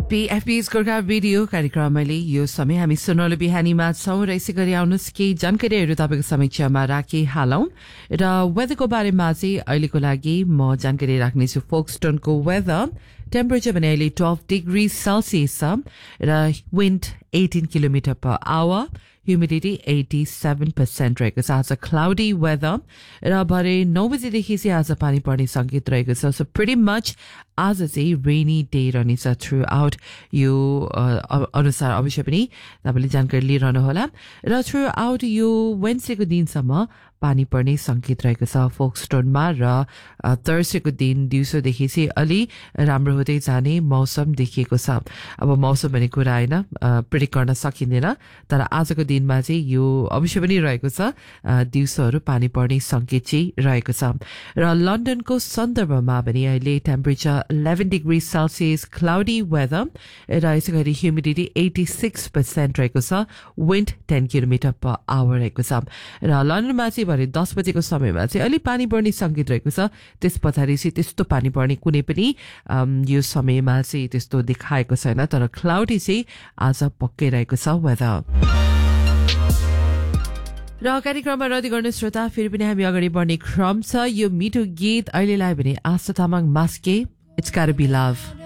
PFP's Gorkha video कार्यक्रमले यो समय हामी सुनौलो बिहानीमा छौं र यसै गरी आउनुहोस् केही जानकारीहरू तपाईको समीक्षामा राखिहालौं र वेदरको बारेमा चाहिँ अहिलेको लागि म जानकारी राख्नेछु। फोक्सटोनको वेदर टेम्परेचर भने अहिले 12 डिग्री सेल्सियस छ र wind 18 kilometre per hour, humidity 87% रहेको छ। आज क्लाउडी वेदर र भरे 9 बजेदेखि चाहिँ आज पानी पर्ने संकेत रहेको छ। सो प्रिटी मच आज चाहिँ रेनी डे रहनेछ थ्रु आउट यो अनुसार अवश्य पनि तपाईले जानकारी लिइरहनु होला र थ्रु आउट यो वेन्सडेको दिनसम्म पानी पर्ने संकेत रहेको छ फोक्सटोनमा र थर्सडेको दिन दिउँसोदेखि चाहिँ अलि राम्रो हुँदै जाने मौसम देखिएको छ। अब मौसम भन्ने कुरा हैन प्रेडिक्ट गर्न सकिँदैन, तर आजको दिनमा चाहिँ यो अवश्य पनि रहेको छ दिउँसोहरू पानी पर्ने संकेत चाहिँ रहेको छ। र लन्डनको सन्दर्भमा पनि अहिले temperature 11 degree Celsius cloudy weather र यसै गरी ह्युमिडिटी 86% रहेको छ, विन्ड 10 किलोमिटर पर आवर रहेको छ। र लन्डनमा चाहिँ भरे 10 बजेको समयमा चाहिँ अलि पानी पर्ने संकेत रहेको छ। त्यस पछाडि चाहिँ त्यस्तो पानी पर्ने कुनै पनि यो समयमा चाहिँ त्यस्तो देखाएको छैन, तर क्लाउडी चाहिँ आज पक्कै रहेको छ वेदर। र कार्यक्रममा रद्द गर्ने श्रोता फेरि पनि हामी अगाडि बढ्ने क्रम छ। यो मिठो गीत अहिलेलाई भने आशा Tamang Maske, it's गोtta be love.